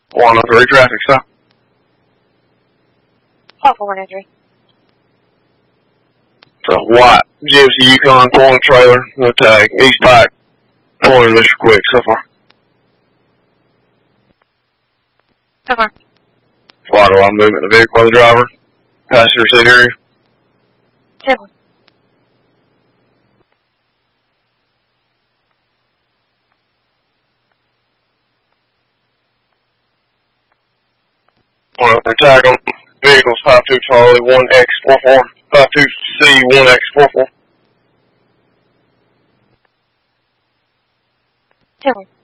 103 traffic stop. 103. It's a white GMC Yukon pulling a trailer, no tag, east back, pulling Mr. Quick so far. So far. Quite a lot of movement in the vehicle by the driver. Passenger seat area. 7. Tag on vehicles 52 Charlie 1X44, 52C 1X44. 7.